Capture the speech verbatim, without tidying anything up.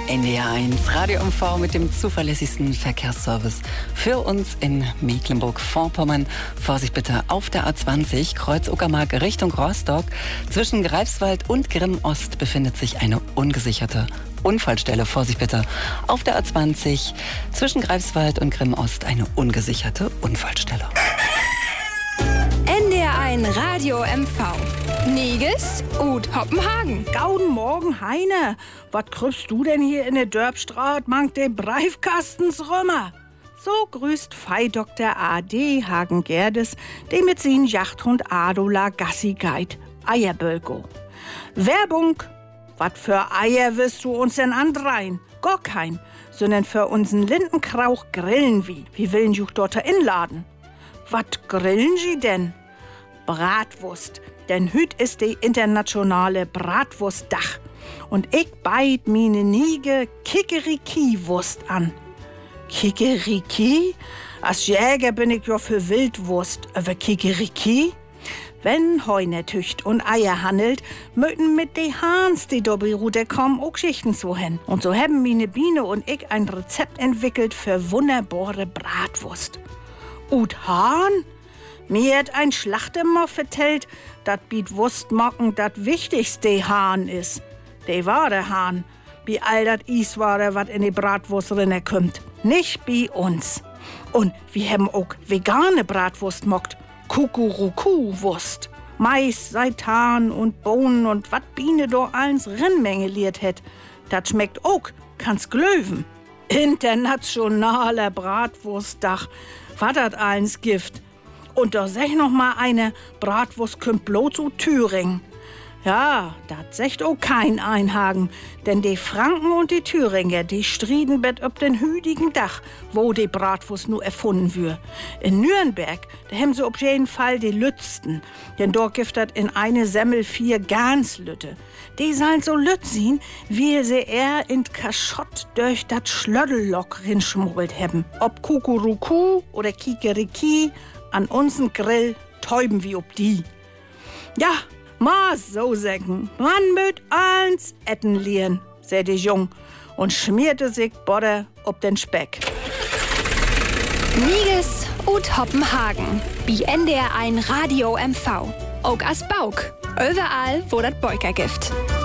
N D R eins Radio M V mit dem zuverlässigsten Verkehrsservice für uns in Mecklenburg-Vorpommern. Vorsicht bitte auf der A zwanzig, Kreuz Uckermark Richtung Rostock. Zwischen Greifswald und Grimm Ost befindet sich eine ungesicherte Unfallstelle. Vorsicht bitte auf der A zwanzig, zwischen Greifswald und Grimm Ost eine ungesicherte Unfallstelle. N D R eins Radio M V. Neges und Hoppenhagen. Gauden Morgen, Heine. Was kriegst du denn hier in der Dörpstraat? Mangt de Breifkastens römer? So grüßt Fei Doktor A D Hagen Gerdes, der mit sin Jachthund Adola Gassi geit, Eierbölko. Werbung. Wat für Eier wirst du uns denn andrein? Gar kein, sondern für unseren Lindenkrauch grillen wie. Wie willen juch dort inladen? Wat grillen sie denn? Bratwurst, denn hüt ist die internationale Bratwurstdach. Und ich beit mine Niege Kikeriki-Wurst an. Kikeriki? Als Jäger bin ich ja für Wildwurst, aber Kikeriki? Wenn Heune tücht und Eier handelt, möten mit de Hahns, die dobi Rute kommen, auch Schichten so hin. Und so haben mine Biene und ich ein Rezept entwickelt für wunderbare Bratwurst. Ut Hahn? Mir hat ein Schlachtemmer vertellt, dat biet Wurstmocken dat wichtigste Hahn is. De war der Hahn, wie all dat Is war, wat in die Bratwurst rinne kommt. Nicht bi uns. Und wir haben auch vegane Bratwurst mockt. Kukuruku-Wurst. Mais, Seitan und Bohnen und wat Biene do allens Rennmenge liert het. Dat schmeckt auch, kann's glöwen. Internationaler Bratwurstdach. Wat dat allens Gift. Und da sag noch mal eine, Bratwurst kümmt bloß zu Thüringen. Ja, dat secht auch kein Einhagen, denn die Franken und die Thüringer, die strieden bet ob den hüdigen Dach, wo die Bratwurst nur erfunden wür. In Nürnberg, da haben sie auf jeden Fall die Lützten, denn dort gibt dat in eine Semmel vier Ganslütte. Die sollen so lütt sein, wie sie eher in Kaschott durch dat Schlöddellock rinschmuggelt haben. Ob Kukuruku oder Kikeriki, an unseren Grill täuben wie ob die. Ja, ma so sägen, man möt eins etten lieren, seh die Jung und schmierte sich Bodder ob den Speck. Niges und Hoppenhagen. Bi N D R eins Radio M V. Auch as Bauk. Überall, wo dat Beuker gibt.